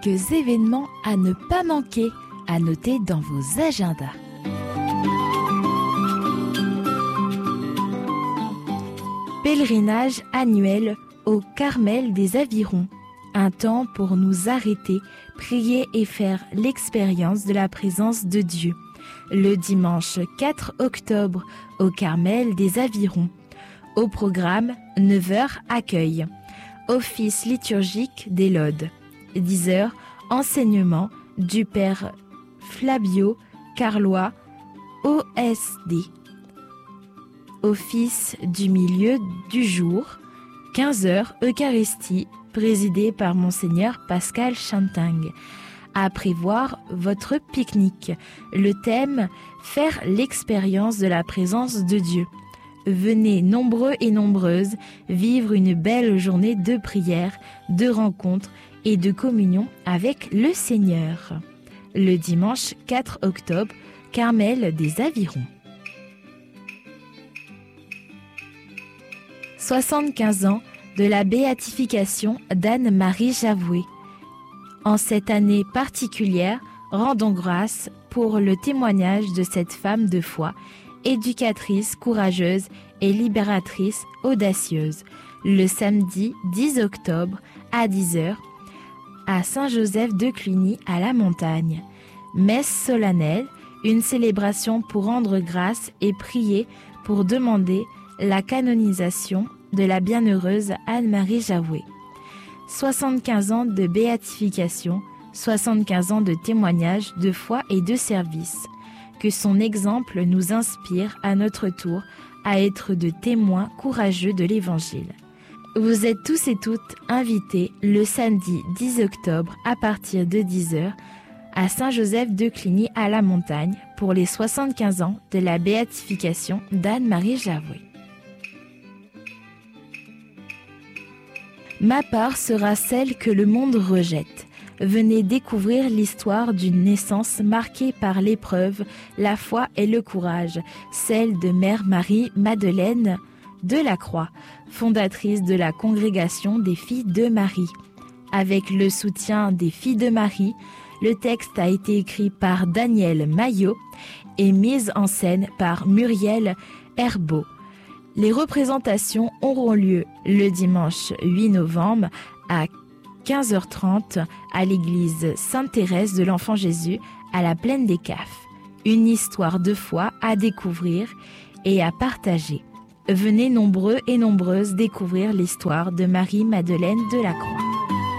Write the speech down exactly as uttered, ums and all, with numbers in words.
quelques événements à ne pas manquer, à noter dans vos agendas. Pèlerinage annuel au Carmel des Avirons. Un temps pour nous arrêter, prier et faire l'expérience de la présence de Dieu. Le dimanche quatre octobre au Carmel des Avirons. Au programme, neuf heures accueil. Office liturgique des Laudes. dix heures, enseignement du Père Flavio Carlois, O S D. Office du milieu du jour. quinze heures, Eucharistie, présidée par Monseigneur Pascal Chantang. À prévoir votre pique-nique. Le thème, faire l'expérience de la présence de Dieu. Venez nombreux et nombreuses vivre une belle journée de prière, de rencontres et de communion avec le Seigneur. Le dimanche quatre octobre, Carmel des Avirons. soixante-quinze ans de la béatification d'Anne-Marie Javoué. En cette année particulière, rendons grâce pour le témoignage de cette femme de foi, éducatrice, courageuse et libératrice audacieuse, le samedi dix octobre à dix heures à Saint-Joseph de Cluny à la Montagne. Messe solennelle, une célébration pour rendre grâce et prier pour demander la canonisation de la bienheureuse Anne-Marie Javoué. soixante-quinze ans de béatification, soixante-quinze ans de témoignage, de foi et de service. Que son exemple nous inspire à notre tour à être de témoins courageux de l'Évangile. Vous êtes tous et toutes invités le samedi dix octobre à partir de dix heures à Saint-Joseph de Cluny à la Montagne pour les soixante-quinze ans de la béatification d'Anne-Marie Javoué. Ma part sera celle que le monde rejette. Venez découvrir l'histoire d'une naissance marquée par l'épreuve, la foi et le courage, celle de Mère Marie-Madeleine de la Croix, fondatrice de la congrégation des Filles de Marie. Avec le soutien des Filles de Marie, le texte a été écrit par Daniel Maillot et mis en scène par Muriel Herbeau. Les représentations auront lieu le dimanche huit novembre à quinze heures trente à l'église Sainte-Thérèse de l'Enfant Jésus à la Plaine des Cafes. Une histoire de foi à découvrir et à partager. Venez nombreux et nombreuses découvrir l'histoire de Marie-Madeleine de la Croix.